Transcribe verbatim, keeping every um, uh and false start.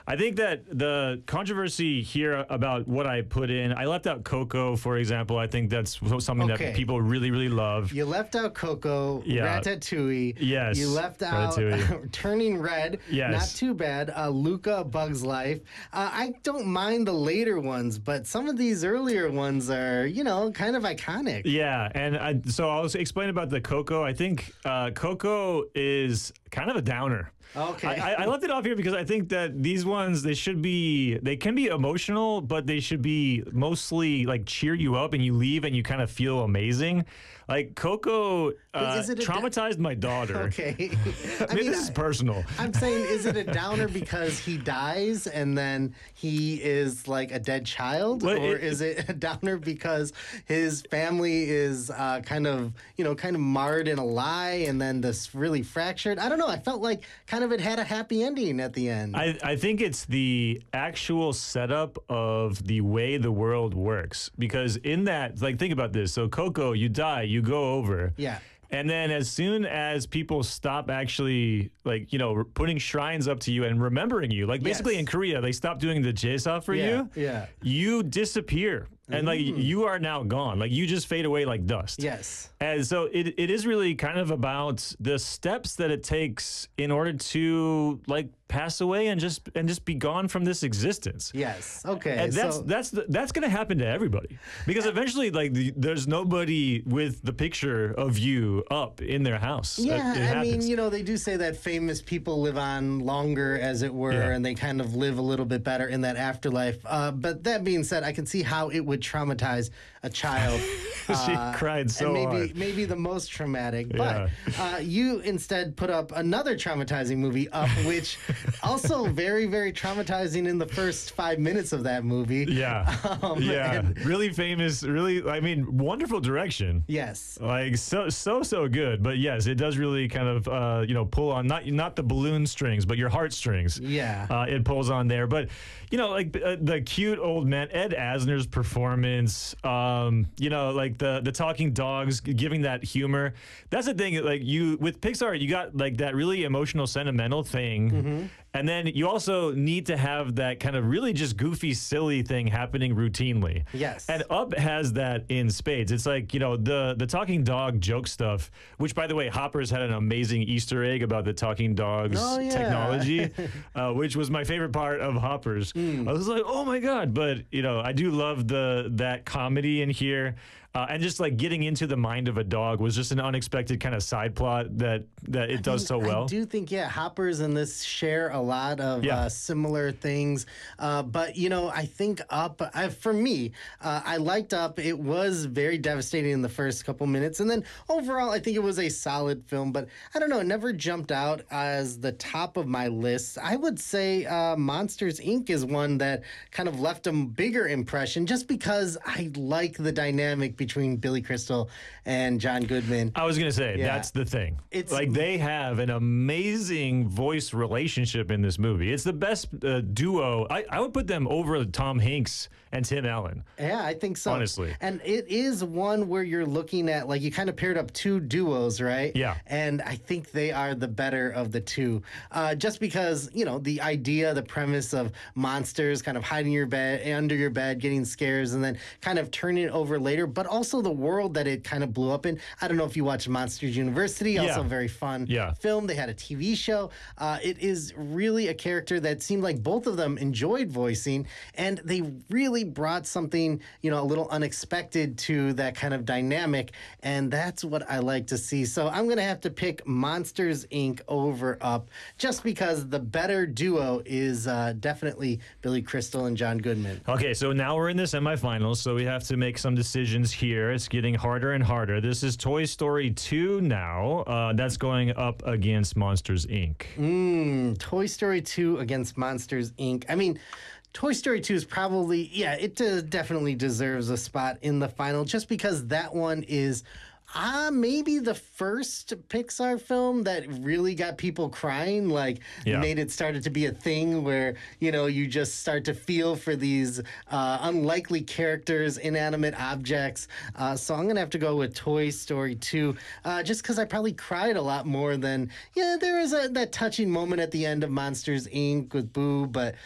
I think that the controversy here about what I put in, I left out Coco, for example. I think that's something Okay. that people really, really love. You left out Coco, Yeah. Ratatouille. Yes, You left out Ratatouille. Turning Red. Yes. Not too bad. Uh, Luca, Bug's Life. Uh, I don't mind the later ones, but some of these earlier ones are, you know, kind of iconic. Yeah, and I, so I'll explain about the Coco. I think uh, Coco is kind of a downer. Okay. I, I left it off here because I think that these ones, they should be, they can be emotional, but they should be mostly like cheer you up and you leave and you kind of feel amazing. Like Coco uh, Is it a da- traumatized my daughter. Okay. I, I mean, mean, this is I- personal. I'm saying, is it a downer because he dies and then he is like a dead child? Well, or it- is it a downer because his family is uh, kind of, you know, kind of marred in a lie and then this really fractured? I don't know. I felt like kind of it had a happy ending at the end. I, I think it's the actual setup of the way the world works. Because in that, like, think about this. So, Coco, you die, you go over. Yeah. And then as soon as people stop actually, like, you know, putting shrines up to you and remembering you, like basically Yes. in Korea, they stop doing the jesa for Yeah, you. yeah. You disappear. And like you are now gone. Like you just fade away like dust. Yes. And so it, it is really kind of about the steps that it takes in order to like pass away and just and just be gone from this existence. Yes. Okay. And that's so, that's the, that's going to happen to everybody because eventually, like, the, there's nobody with the picture of you up in their house. yeah, It- it I mean, happens. you know, they do say that famous people live on longer, as it were, Yeah. and they kind of live a little bit better in that afterlife. Uh, but that being said, I can see how it would traumatize a child. She uh, cried so and maybe, hard. maybe the most traumatic. Yeah. But uh, you instead put up another traumatizing movie, Up, which also very, very traumatizing in the first five minutes of that movie. Yeah, Um, yeah, and- really famous. Really, I mean, wonderful direction. Yes. Like so, so, so good. But yes, it does really kind of, uh, you know, pull on not not the balloon strings, but your heartstrings. Yeah. uh, it pulls on there. But you know, like uh, the cute old man, Ed Asner's performance. Um, you know, like the the talking dogs giving that humor. That's the thing. Like you with Pixar, you got like that really emotional, sentimental thing, Mm-hmm. and then you also need to have that kind of really just goofy, silly thing happening routinely. Yes. And Up has that in spades. It's like, you know, the the talking dog joke stuff, which, by the way, Hoppers had an amazing Easter egg about the talking dogs Oh, yeah. technology, uh, which was my favorite part of Hoppers. Hmm. I was like, oh my God. But, you know, I do love the that comedy in here. Uh, and just like getting into the mind of a dog was just an unexpected kind of side plot that that it does so well. I do think, yeah, Hoppers and this share a lot of Yeah. uh, similar things. Uh, but, you know, I think Up, I, for me, uh, I liked Up. It was very devastating in the first couple minutes. And then overall, I think it was a solid film. But I don't know, it never jumped out as the top of my list. I would say uh, Monsters, Incorporated is one that kind of left a bigger impression just because I like the dynamic between Billy Crystal and John Goodman. I was gonna say Yeah. that's the thing. It's- like they have an amazing voice relationship in this movie. It's the best uh, duo. I, I would put them over Tom Hanks and Tim Allen. Yeah, I think so. Honestly. And it is one where you're looking at, like, you kind of paired up two duos, right? Yeah. And I think they are the better of the two. Uh, just because, you know, the idea, the premise of monsters kind of hiding your bed, under your bed, getting scares, and then kind of turning it over later, but also the world that it kind of blew up in. I don't know if you watched Monsters University, also Yeah. very fun Yeah. film. They had a T V show. Uh, it is really a character that seemed like both of them enjoyed voicing, and they really brought something, you know, a little unexpected to that kind of dynamic, and that's what I like to see. So I'm going to have to pick Monsters, Incorporated over Up, just because the better duo is uh, definitely Billy Crystal and John Goodman. Okay, so now we're in the semifinals, so we have to make some decisions here. It's getting harder and harder. This is Toy Story two now. Uh, that's going up against Monsters, Incorporated. Mm, Toy Story two against Monsters, Incorporated. I mean, Toy Story two is probably, yeah, it uh, definitely deserves a spot in the final just because that one is uh, maybe the first Pixar film that really got people crying, like Yeah. made it started to be a thing where, you know, you just start to feel for these uh, unlikely characters, inanimate objects. Uh, so I'm going to have to go with Toy Story two, uh, just because I probably cried a lot more than, yeah, there was a, that touching moment at the end of Monsters, Incorporated with Boo, but